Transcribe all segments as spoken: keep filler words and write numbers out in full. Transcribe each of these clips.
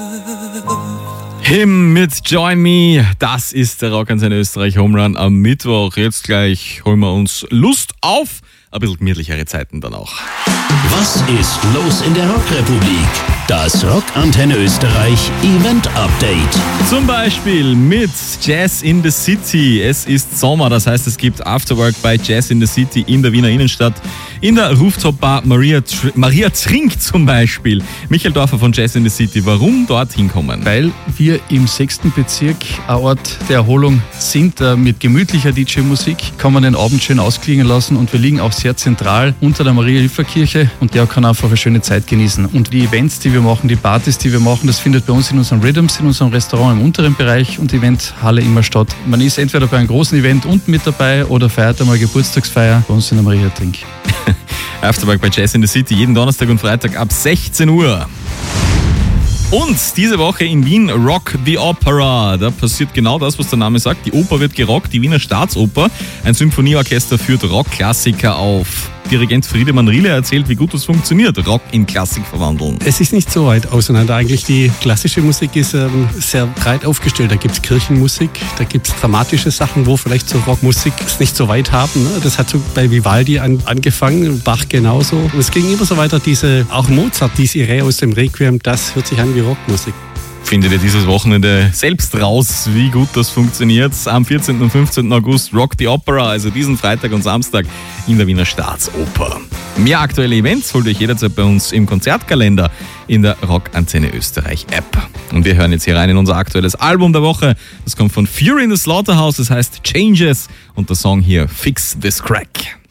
Him mit Join Me, das ist der Rockantenne Österreich Home Run am Mittwoch. Jetzt gleich holen wir uns Lust auf ein bisschen gemütlichere Zeiten dann auch. Was ist los in der Rockrepublik? Das Rockantenne Österreich Event Update. Zum Beispiel mit Jazz in the City. Es ist Sommer, das heißt, es gibt Afterwork bei Jazz in the City in der Wiener Innenstadt. In der Rooftop-Bar Maria, Tr- Maria Trink zum Beispiel. Michael Dorfer von Jazz in the City. Warum dorthin kommen? Weil wir im sechsten Bezirk ein Ort der Erholung sind. Mit gemütlicher D J-Musik kann man den Abend schön ausklingen lassen und wir liegen auch sehr zentral unter der Maria-Hilfer-Kirche und der kann einfach eine schöne Zeit genießen. Und die Events, die wir machen, die Partys, die wir machen, das findet bei uns in unserem Rhythms, in unserem Restaurant im unteren Bereich und Eventhalle immer statt. Man ist entweder bei einem großen Event unten mit dabei oder feiert einmal Geburtstagsfeier bei uns in der Maria Trink. Afterwork bei Jazz in the City, jeden Donnerstag und Freitag ab sechzehn Uhr. Und diese Woche in Wien Rock the Opera. Da passiert genau das, was der Name sagt. Die Oper wird gerockt, die Wiener Staatsoper. Ein Symphonieorchester führt Rockklassiker auf. Dirigent Friedemann Riele erzählt, wie gut das funktioniert, Rock in Klassik verwandeln. Es ist nicht so weit auseinander. Eigentlich die klassische Musik ist ähm, sehr breit aufgestellt. Da gibt es Kirchenmusik, da gibt es dramatische Sachen, wo vielleicht so Rockmusik es nicht so weit haben. Ne? Das hat so bei Vivaldi an, angefangen, Bach genauso. Und es ging immer so weiter, diese, auch Mozart, diese Irre aus dem Requiem, das hört sich an wie Rockmusik. Findet ihr dieses Wochenende selbst raus, wie gut das funktioniert. Am vierzehnten und fünfzehnten August Rock the Opera, also diesen Freitag und Samstag in der Wiener Staatsoper. Mehr aktuelle Events holt euch jederzeit bei uns im Konzertkalender in der Rockantenne Österreich App. Und wir hören jetzt hier rein in unser aktuelles Album der Woche. Das kommt von Fury in the Slaughterhouse, das heißt Changes und der Song hier Fix This Crack.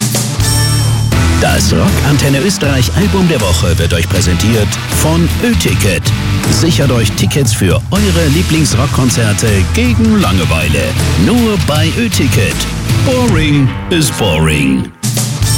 Das Rockantenne Österreich Album der Woche wird euch präsentiert von Ö-Ticket. Sichert euch Tickets für eure Lieblingsrockkonzerte gegen Langeweile. Nur bei Ö-Ticket. Boring is boring.